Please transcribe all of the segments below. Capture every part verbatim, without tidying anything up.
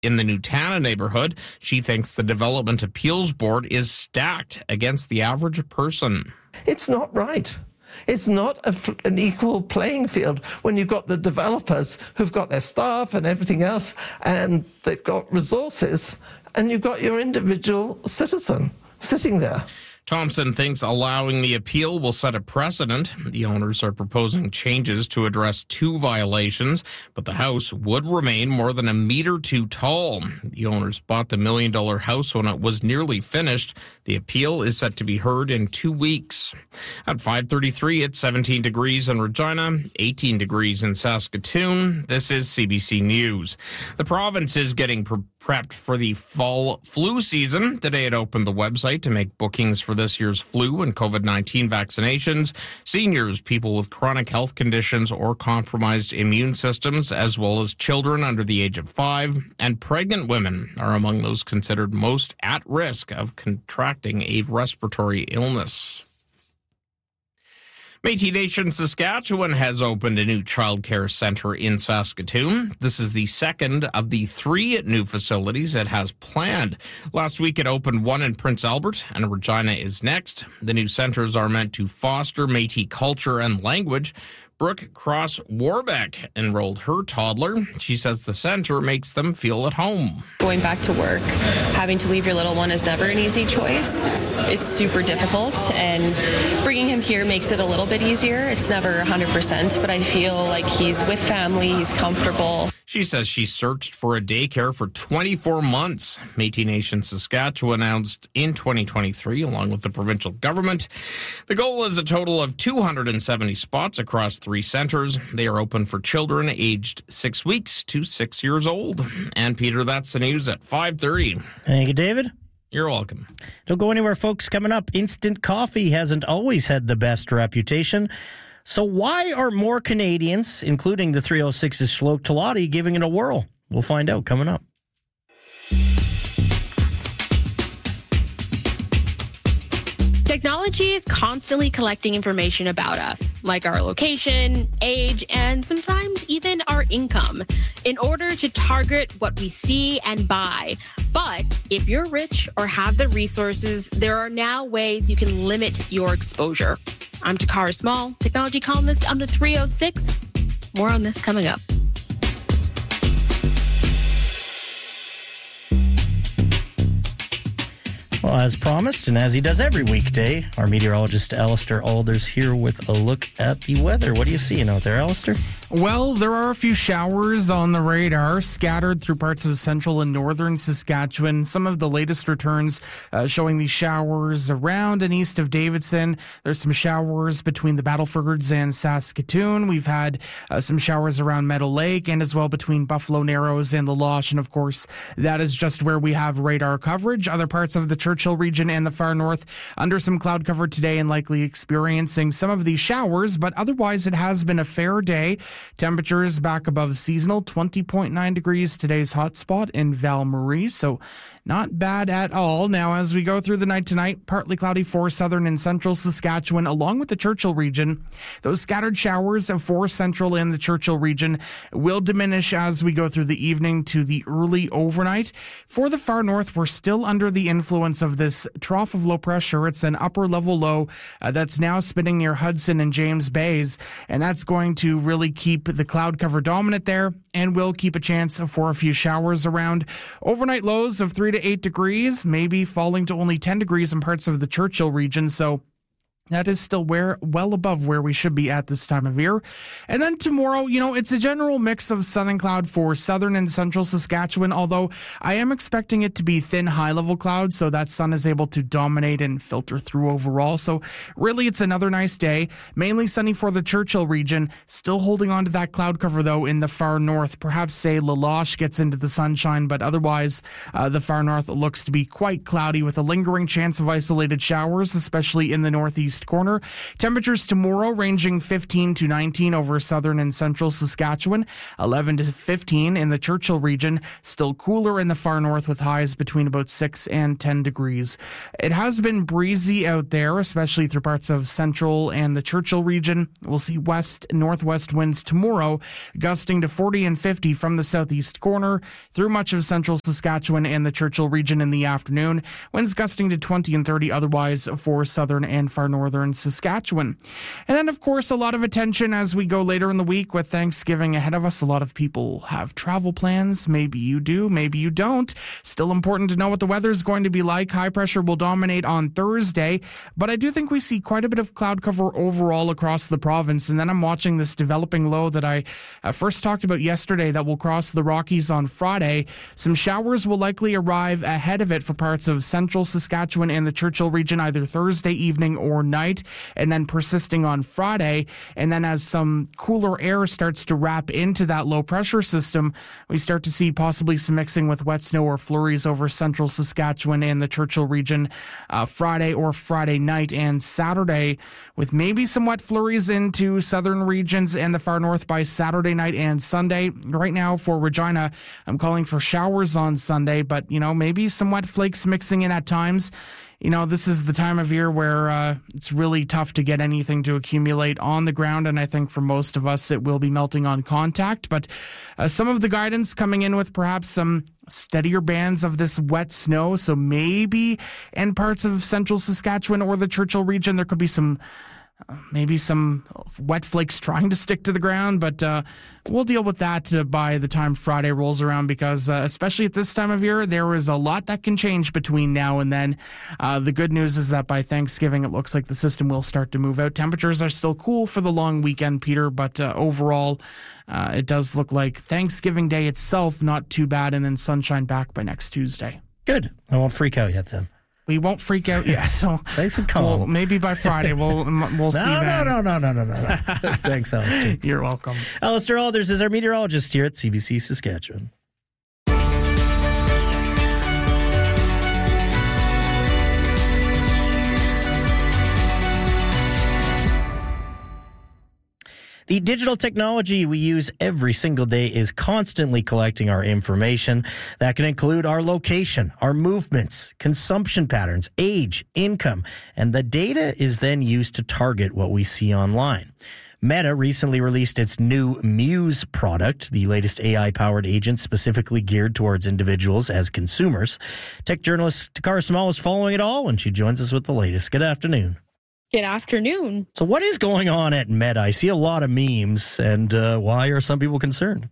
in the Nutana neighborhood. She thinks the Development Appeals Board is stacked against the average person. It's not right. It's not a, an equal playing field when you've got the developers who've got their staff and everything else, and they've got resources, and you've got your individual citizen sitting there. Thompson thinks allowing the appeal will set a precedent. The owners are proposing changes to address two violations, but the house would remain more than a meter too tall. The owners bought the million-dollar house when it was nearly finished. The appeal is set to be heard in two weeks. At five thirty-three, it's seventeen degrees in Regina, eighteen degrees in Saskatoon. This is C B C News. The province is getting pre- prepped for the fall flu season. Today it opened the website to make bookings for this year's flu and COVID nineteen vaccinations. Seniors, people with chronic health conditions or compromised immune systems, as well as children under the age of five, and pregnant women are among those considered most at risk of contracting a respiratory illness. Métis Nation Saskatchewan has opened a new childcare centre in Saskatoon. This is the second of the three new facilities it has planned. Last week it opened one in Prince Albert, and Regina is next. The new centres are meant to foster Métis culture and language. Brooke Cross Warbeck enrolled her toddler. She says the centre makes them feel at home. Going back to work, having to leave your little one is never an easy choice. It's it's super difficult, and bringing him here makes it a little bit easier. It's never one hundred percent, but I feel like he's with family, he's comfortable. She says she searched for a daycare for twenty-four months. Métis Nation Saskatchewan announced in twenty twenty-three, along with the provincial government. The goal is a total of two hundred seventy spots across three centres. They are open for children aged six weeks to six years old. And Peter, that's the news at five thirty. Thank you, David. You're welcome. Don't go anywhere, folks. Coming up, instant coffee hasn't always had the best reputation. So why are more Canadians, including the three oh six's Shloke Talati, giving it a whirl? We'll find out coming up. Technology is constantly collecting information about us, like our location, age, and sometimes even our income, in order to target what we see and buy. But if you're rich or have the resources, there are now ways you can limit your exposure. I'm Takara Small, technology columnist on the three oh six. More on this coming up. Well, as promised, and as he does every weekday, our meteorologist Alistair Alders here with a look at the weather. What are you seeing out there, Alistair? Well, there are a few showers on the radar scattered through parts of central and northern Saskatchewan. Some of the latest returns uh, showing these showers around and east of Davidson. There's some showers between the Battlefords and Saskatoon. We've had uh, some showers around Meadow Lake and as well between Buffalo Narrows and La Loche. And of course, that is just where we have radar coverage. Other parts of the Churchill region and the far north under some cloud cover today and likely experiencing some of these showers, but otherwise it has been a fair day. Temperatures back above seasonal, twenty point nine degrees today's hotspot in Val Marie, so not bad at all. Now, as we go through the night tonight, partly cloudy for southern and central Saskatchewan, along with the Churchill region. Those scattered showers for central and the Churchill region will diminish as we go through the evening to the early overnight. For the far north, we're still under the influence of this trough of low pressure. It's an upper level low uh, that's now spinning near Hudson and James Bays, and that's going to really keep the cloud cover dominant there and will keep a chance for a few showers around. Overnight lows of three to eight degrees, maybe falling to only ten degrees in parts of the Churchill region, so that is still where well above where we should be at this time of year. And then tomorrow, you know, it's a general mix of sun and cloud for southern and central Saskatchewan, although I am expecting it to be thin high-level clouds, so that sun is able to dominate and filter through overall. So really, it's another nice day. Mainly sunny for the Churchill region. Still holding on to that cloud cover, though, in the far north. Perhaps, say, La Loche gets into the sunshine, but otherwise, uh, the far north looks to be quite cloudy with a lingering chance of isolated showers, especially in the northeast southeast corner. Temperatures tomorrow ranging fifteen to nineteen over southern and central Saskatchewan, eleven to fifteen in the Churchill region, still cooler in the far north with highs between about six and ten degrees. It has been breezy out there, especially through parts of central and the Churchill region. We'll see west northwest winds tomorrow, gusting to forty and fifty from the southeast corner through much of central Saskatchewan and the Churchill region in the afternoon. Winds gusting to twenty and thirty otherwise for southern and far northern Saskatchewan. And then, of course, a lot of attention as we go later in the week with Thanksgiving ahead of us. A lot of people have travel plans. Maybe you do, maybe you don't. Still important to know what the weather is going to be like. High pressure will dominate on Thursday, but I do think we see quite a bit of cloud cover overall across the province. And then I'm watching this developing low that I uh, first talked about yesterday that will cross the Rockies on Friday. Some showers will likely arrive ahead of it for parts of central Saskatchewan and the Churchill region either Thursday evening or night, and then persisting on Friday. And then as some cooler air starts to wrap into that low pressure system, we start to see possibly some mixing with wet snow or flurries over central Saskatchewan and the Churchill region uh, Friday or Friday night and Saturday, with maybe some wet flurries into southern regions and the far north by Saturday night and Sunday. Right now for Regina, I'm calling for showers on Sunday, but, you know, maybe some wet flakes mixing in at times. You know, this is the time of year where uh, it's really tough to get anything to accumulate on the ground, and I think for most of us it will be melting on contact. But uh, some of the guidance coming in with perhaps some steadier bands of this wet snow, so maybe in parts of central Saskatchewan or the Churchill region there could be some maybe some wet flakes trying to stick to the ground, but uh, we'll deal with that uh, by the time Friday rolls around, because uh, especially at this time of year, there is a lot that can change between now and then. Uh, the good news is that by Thanksgiving, it looks like the system will start to move out. Temperatures are still cool for the long weekend, Peter, but uh, overall, uh, it does look like Thanksgiving Day itself not too bad, and then sunshine back by next Tuesday. Good. I won't freak out yet then. We won't freak out yet, so thanks and calm. Well, maybe by Friday we'll we'll no, see no, that. No, no, no, no, no, no. Thanks, Alistair. You're welcome. Alistair Alders is our meteorologist here at C B C Saskatchewan. The digital technology we use every single day is constantly collecting our information. That can include our location, our movements, consumption patterns, age, income, and the data is then used to target what we see online. Meta recently released its new Muse product, the latest A I-powered agent specifically geared towards individuals as consumers. Tech journalist Takara Small is following it all, and she joins us with the latest. Good afternoon. Good afternoon. So what is going on at Meta? I see a lot of memes, and uh, why are some people concerned?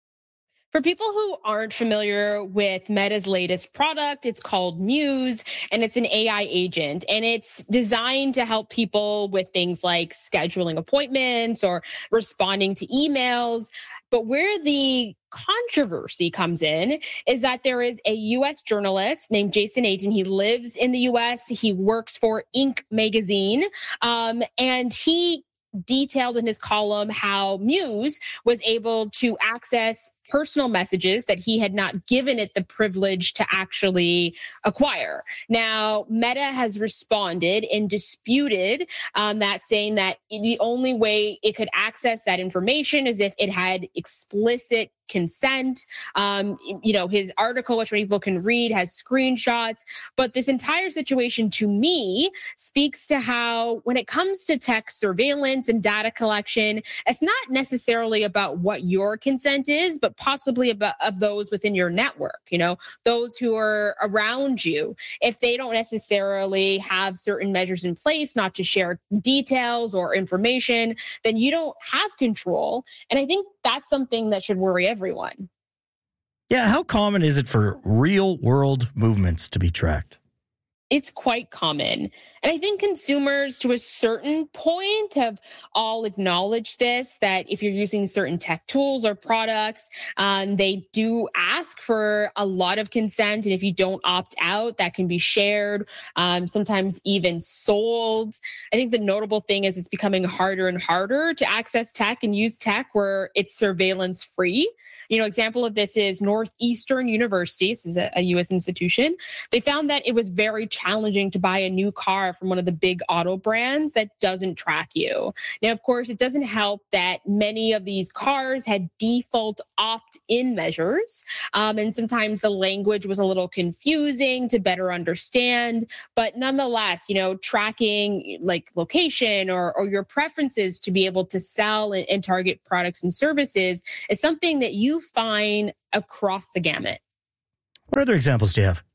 For people who aren't familiar with Meta's latest product, it's called Muse, and it's an A I agent, and it's designed to help people with things like scheduling appointments or responding to emails. But where the controversy comes in is that there is a U S journalist named Jason Aiton. He lives in the U S. He works for Inc magazine, um, and he detailed in his column how Muse was able to access personal messages that he had not given it the privilege to actually acquire. Now, Meta has responded and disputed um, that, saying that the only way it could access that information is if it had explicit consent. Um, you know, his article, which people can read, has screenshots. But this entire situation, to me, speaks to how, when it comes to tech surveillance and data collection, it's not necessarily about what your consent is, but possibly about of those within your network, you know, those who are around you. If they don't necessarily have certain measures in place not to share details or information, then you don't have control. And I think that's something that should worry everyone. Yeah, how common is it for real world movements to be tracked? It's quite common. And I think consumers, to a certain point, have all acknowledged this, that if you're using certain tech tools or products, um, they do ask for a lot of consent. And if you don't opt out, that can be shared, um, sometimes even sold. I think the notable thing is it's becoming harder and harder to access tech and use tech where it's surveillance free. You know, example of this is Northeastern University. This is a, a U S institution. They found that it was very challenging to buy a new car from one of the big auto brands that doesn't track you. Now, of course, it doesn't help that many of these cars had default opt-in measures. Um, and sometimes the language was a little confusing to better understand. But nonetheless, you know, tracking like location or, or your preferences to be able to sell and, and target products and services is something that you find across the gamut. What other examples do you have?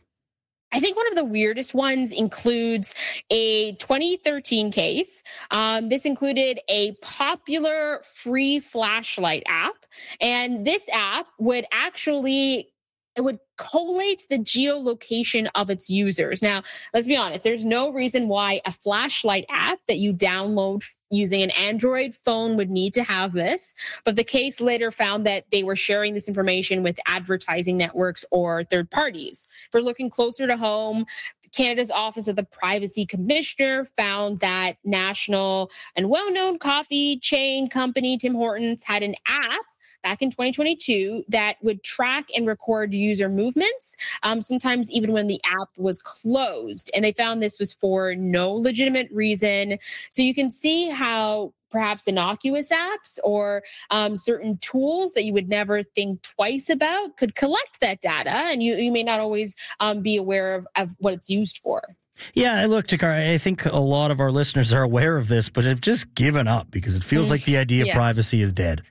I think one of the weirdest ones includes a twenty thirteen case. Um, this included a popular free flashlight app. And this app would actually, it would collate the geolocation of its users. Now, let's be honest, there's no reason why a flashlight app that you download using an Android phone would need to have this. But the case later found that they were sharing this information with advertising networks or third parties. If we're looking closer to home, Canada's Office of the Privacy Commissioner found that national and well-known coffee chain company Tim Hortons had an app back in twenty twenty-two that would track and record user movements, um, sometimes even when the app was closed. And they found this was for no legitimate reason. So you can see how perhaps innocuous apps or um, certain tools that you would never think twice about could collect that data, and you, you may not always um, be aware of, of what it's used for. Yeah, look, Takara, I think a lot of our listeners are aware of this, but have just given up because it feels like the idea Yes. of privacy is dead.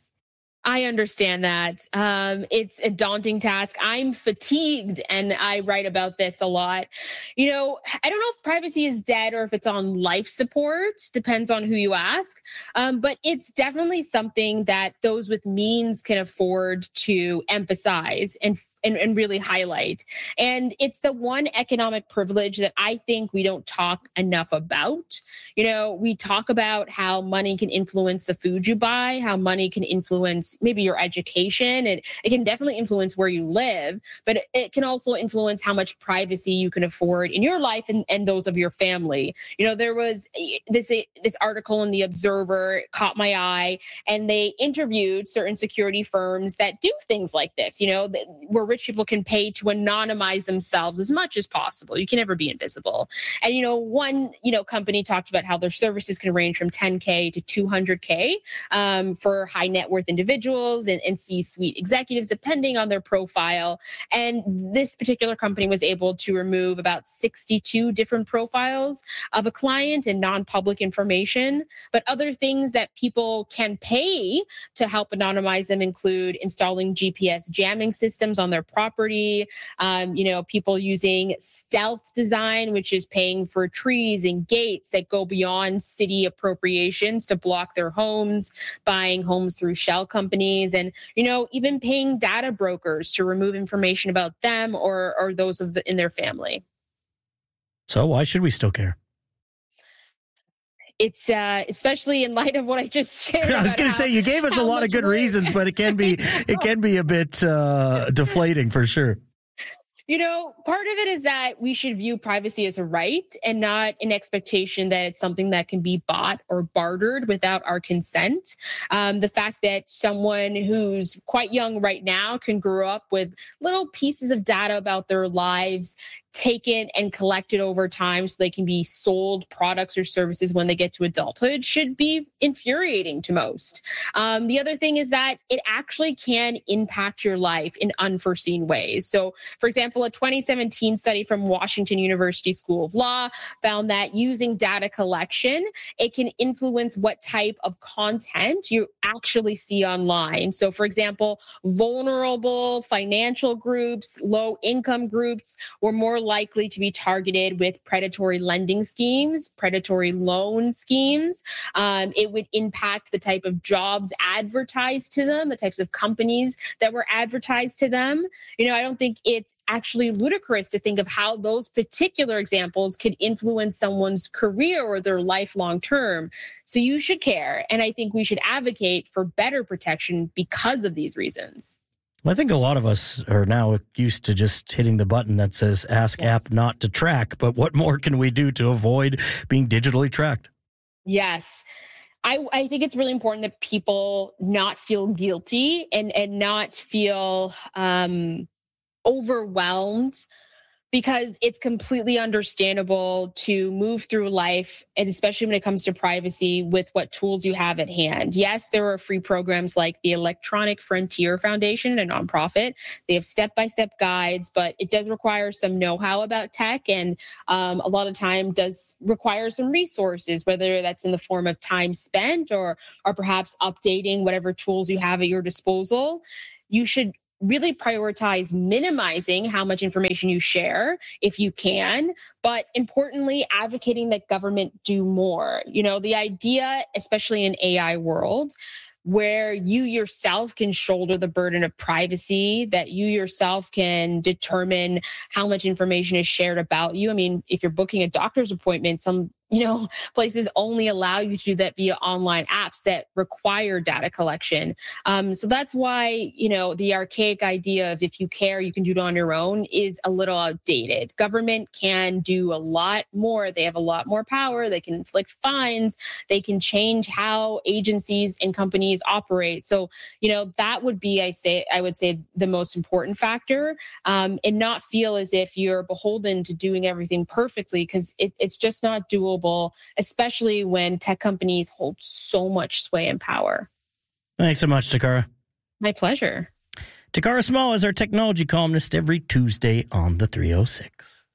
I understand that. Um, it's a daunting task. I'm fatigued, and I write about this a lot. You know, I don't know if privacy is dead or if it's on life support. Depends on who you ask. Um, but it's definitely something that those with means can afford to emphasize and And, and really highlight. And it's the one economic privilege that I think we don't talk enough about. You know, we talk about how money can influence the food you buy, how money can influence maybe your education. And it can definitely influence where you live, but it, it can also influence how much privacy you can afford in your life and, and those of your family. You know, there was this, this article in The Observer caught my eye, and they interviewed certain security firms that do things like this, you know, that were rich people can pay to anonymize themselves as much as possible. You can never be invisible. And, you know, one, you know, company talked about how their services can range from ten K to two hundred K um, for high net worth individuals and, and C-suite executives, depending on their profile. And this particular company was able to remove about sixty-two different profiles of a client and non-public information. But other things that people can pay to help anonymize them include installing G P S jamming systems on their property, um, you know, people using stealth design, which is paying for trees and gates that go beyond city appropriations to block their homes, buying homes through shell companies, and, you know, even paying data brokers to remove information about them or, or those of the, in their family. So why should we still care? It's uh, especially in light of what I just shared. I was going to say, you gave us a lot of good reasons, but it can be it can be a bit uh, deflating for sure. You know, part of it is that we should view privacy as a right and not an expectation that it's something that can be bought or bartered without our consent. Um, the fact that someone who's quite young right now can grow up with little pieces of data about their lives taken and collected over time so they can be sold products or services when they get to adulthood should be infuriating to most. Um, the other thing is that it actually can impact your life in unforeseen ways. So, for example, a twenty seventeen study from Washington University School of Law found that using data collection, it can influence what type of content you actually see online. So, for example, vulnerable financial groups, low income groups were more likely to be targeted with predatory lending schemes, predatory loan schemes. Um, it would impact the type of jobs advertised to them, the types of companies that were advertised to them. You know, I don't think it's actually ludicrous to think of how those particular examples could influence someone's career or their life long term. So you should care. And I think we should advocate for better protection because of these reasons. Well, I think a lot of us are now used to just hitting the button that says ask Yes. app not to track, but what more can we do to avoid being digitally tracked? Yes. I, I think it's really important that people not feel guilty and, and not feel um, overwhelmed because it's completely understandable to move through life, and especially when it comes to privacy, with what tools you have at hand. Yes, there are free programs like the Electronic Frontier Foundation, a nonprofit. They have step-by-step guides, but it does require some know-how about tech, and um, a lot of time does require some resources, whether that's in the form of time spent or, or perhaps updating whatever tools you have at your disposal. You should really prioritize minimizing how much information you share if you can, but importantly, advocating that government do more. You know, the idea, especially in an A I world, where you yourself can shoulder the burden of privacy, that you yourself can determine how much information is shared about you. I mean, if you're booking a doctor's appointment, some you know, places only allow you to do that via online apps that require data collection. Um, so that's why, you know, the archaic idea of if you care, you can do it on your own is a little outdated. Government can do a lot more. They have a lot more power. They can inflict fines. They can change how agencies and companies operate. So, you know, that would be, I say, I would say the most important factor, um, and not feel as if you're beholden to doing everything perfectly, because it, it's just not doable, especially when tech companies hold so much sway and power. Thanks so much, Takara. My pleasure. Takara Small is our technology columnist every Tuesday on the three oh six.